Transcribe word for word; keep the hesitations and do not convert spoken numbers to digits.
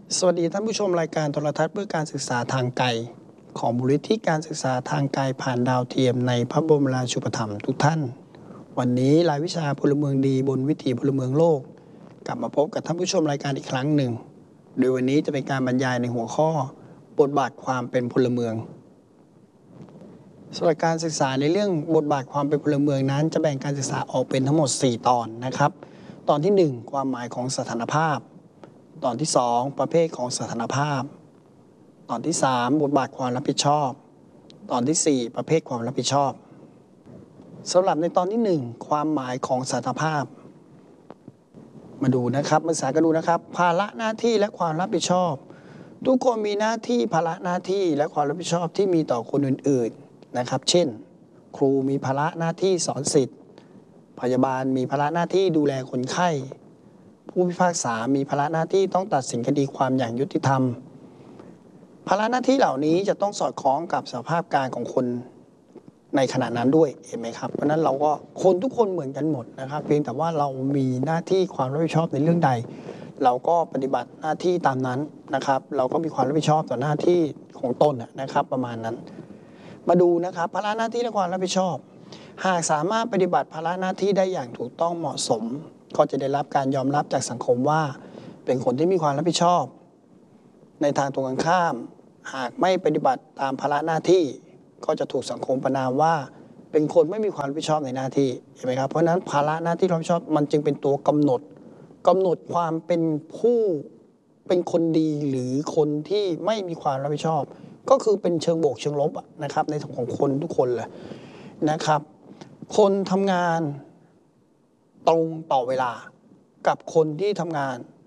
สวัสดีท่านผู้ชมรายการโทรทัศน์เพื่อการศึกษาทางไกลของมูลนิธิการศึกษาทางไกลผ่านดาวเทียมในพระบรมราชูปถัมภ์ทุกท่าน วันนี้รายวิชาพลเมืองดีบนวิถีพลเมืองโลกกลับมาพบกับท่านผู้ชมรายการอีกครั้งหนึ่งโดยวันนี้จะเป็นการบรรยายในหัวข้อบทบาทความเป็นพลเมืองสำหรับการศึกษาในเรื่องบทบาทความเป็นพลเมืองนั้นจะแบ่งการศึกษาออกเป็นทั้งหมดสี่ตอนนะครับตอนที่หนึ่งความหมายของสถานภาพตอนที่สองประเภทของสถานภาพตอนที่สามบทบาทความรับผิดชอบตอนที่สี่ประเภทความรับผิดชอบสำหรับในตอนที่หนึ่งความหมายของสถานภาพมาดูนะครับมาศึกษากันดูนะครับภาระหน้าที่และความรับผิดชอบทุกคนมีหน้าที่ภาระหน้าที่และความรับผิดชอบที่มีต่อคนอื่นๆนะครับเช่นครูมีภาระหน้าที่สอนศิษย์พยาบาลมีภาระหน้าที่ดูแลคนไข้ผู้พิพากษามีภาระหน้าที่ต้องตัดสินคดีความอย่างยุติธรรมภาระหน้าที่เหล่านี้จะต้องสอดคล้องกับสภาพการของคนในขณะนั้นด้วยเห็นไหมครับเพราะนั้นเราก็คนทุกคนเหมือนกันหมดนะครับเพียงแต่ว่าเรามีหน้าที่ความรับผิดชอบในเรื่องใดเราก็ปฏิบัติหน้าที่ตามนั้นนะครับเราก็มีความรับผิดชอบต่อหน้าที่ของตนนะครับประมาณนั้นมาดูนะครับภาระหน้าที่และความรับผิดชอบหากสามารถปฏิบัติภาระหน้าที่ได้อย่างถูกต้องเหมาะสมก็จะได้รับการยอมรับจากสังคมว่าเป็นคนที่มีความรับผิดชอบในทางตรงกันข้ามหากไม่ปฏิบัติตามภาระหน้าที่ก็จะถูกสังคมประณามว่าเป็นคนไม่มีความรับผิดชอบในหน้าที่เห็นไหมครับเพราะฉะนั้นภาระหน้าที่รับผิดชอบมันจึงเป็นตัวกำหนดกำหนดความเป็นผู้เป็นคนดีหรือคนที่ไม่มีความรับผิดชอบก็คือเป็นเชิงบวกเชิงลบนะครับในของคนทุกคนเลยนะครับคนทำงานตรงต่อเวลากับคนที่ทำงาน